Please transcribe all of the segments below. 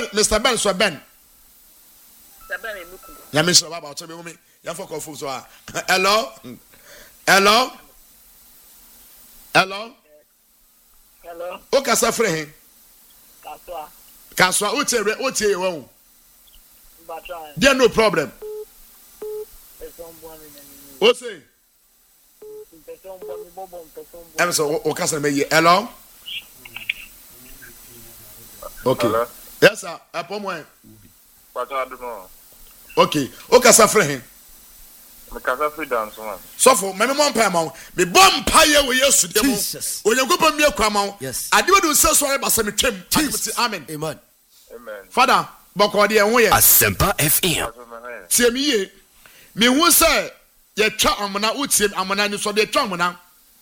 Mr. Ben so Ben. Mr. Ben Emuku. Ya me so baba o to be me. Ya for confuse so ah. Hello? Hello? Hello? Hello. O ka sa frɛ he? Kaswa. Kaswa o tie ye won. Mbatwa. There no problem. Person born in O say person born bobo person. I'm so o ka sa me ye. Hello? Okay. Hello? Yes sir. Apomwe. Mbatwa do no. Okay. O ka sa frɛ he? Me kasa free dance man. So for me mo mpa ma me bom pa ye we Yesu de mo. Onyankopɔ mi akwa ma. Yes. Ade we do se so ba se me twem. Amen. Amen. Amen. Father, boko de ho ye. Asempa FM. Tie me ye. Me hu se ye twa amona utie amona ni so de twa amona.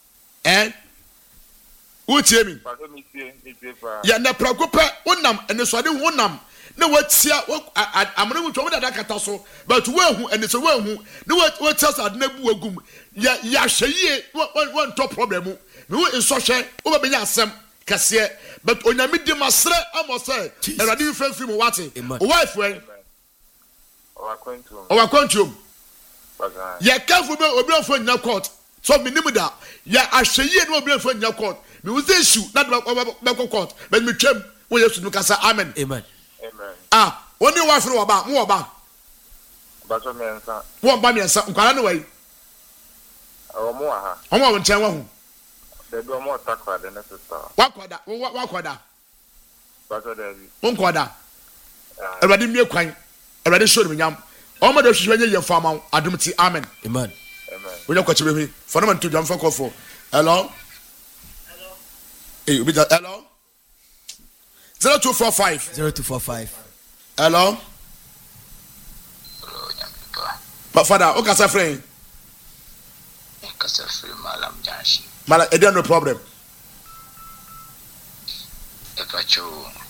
Utie mi. Mbatwa mi tie pa. Ya na prakopa wonam ene so de wonam. Na watia amona mu twa da kata so but we hu ene so we hu na watia sa de na bu agum ya hweye won to problem mu me wo nso hwe wo be nya asem kase but onyame di masre amose erade frefri mu wate o wife we o akwantum ya kafu be obi ofo nya court so me nim da ya ahweye na obi ofo nya court me wo say shoe na be court but me twam wo Yesu no kasa amen. Amen. Amen. Oni wife no oba mo oba Mbatwa me nsa. wo ba me nsa nkwara no wai Omo aha. omo wo nchen wa hu De do mo takwa de na sister. wakoda Mbatwa de bi. wonkoda erade mie kwan erade show me nyam omo de hwehwe nye ye fama adom ti amen. Amen. Amen. Onya kwache be hu for no man to jam for call for hello obi ja hello 0245 hello but father o kasa friend Kasa free malam janshi. mala e no problem Epacho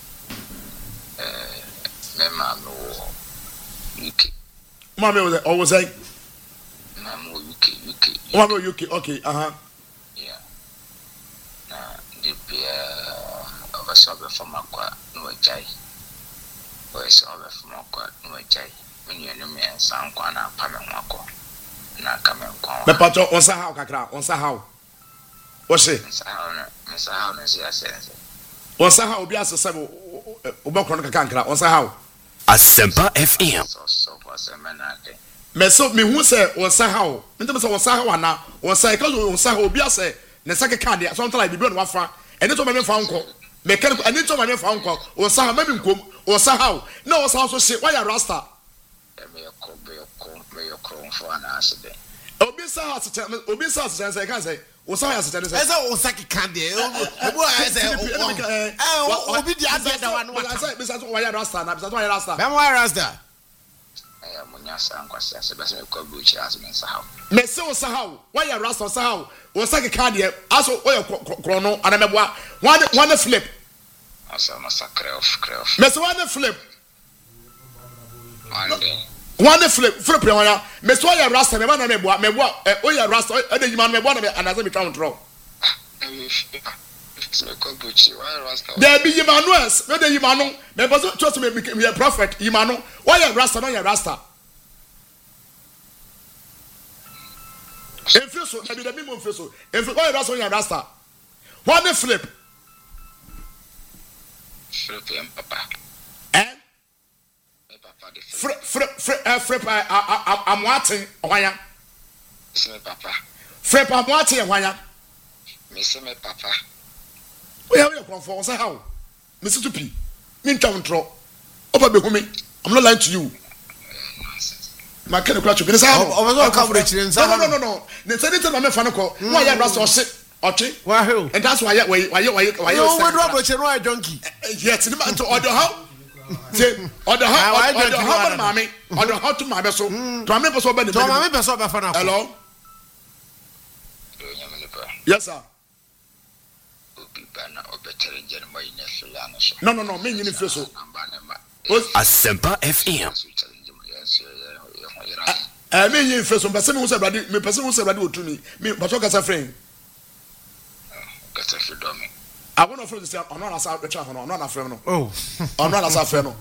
mema no UK. mama was always say Mama UK. mama UK okay Yeah. Na dipia obasobe from akwa no jai. Obasobe from akwa no jai. When you know me and san kwa na pa me nwako. Na ka me nkwa. me pacho on sa how kakra on sa how o say Msa how no see asense. on sa how obi asese obakro no kakra on sa how Asempa FM. So was a manade. me so me hu say on sa how ntem say on sa how na on sa because on sa how obi ase ne sake card so ntala bibi no wafa ene to me fa nko me kan ene to me fa nko on sa how me nkom on sa how na on sa how so say why you rasta Me yokro for an accident. obi sa how say say kan say on sa how say say Esa o saki kan de. Ebo say obi di ade da wa no wa. say me say why you rasta na me say why you rasta Bem wa rasta. Munya san kwase asebase ko buchi asmen sa how. me say on sa how why you rasta sa how on sake card e aso oyo krono ana meboa one flip Asa masakre of. me say one flip Monday. one flip ya me so ya rasta me ba na meboa o ya rasta e de yima meboa na anaze me twa ntro So ko buchi why rasta. there be Emmanuel me de yima no me boso trust me be prophet yima no why ya rasta no ya rasta enfiso na be de mimo enfiso why ya rasta no ya rasta one flip Flip em papa. Papa de flip I'm watching wanya me papa. flip I'm watching wanya Me se me papa. we have your confirm say how Mr. Tupi me twa ntro oba be humi I'm not lying to you ma kan kura chukene say how Obaso ka bure chire nsa. no ne say it na me fa no ko why ya rasta ose oche Wa hell. and that's why We do bure chire no junkie. yes ni ma to order how say order how mama order how to my so to me person be To ma me person be fa na. hello yes sir Obi bana obetere jerema ina filano so. no me nyini fe so Asempa FM. me nyini fe so person me hu say brade me person hu say brade otumi me pato kasa friend Kata fi domi. I want to friend say ono na sa recha hono ono na friend no Oh. ono na sa friend no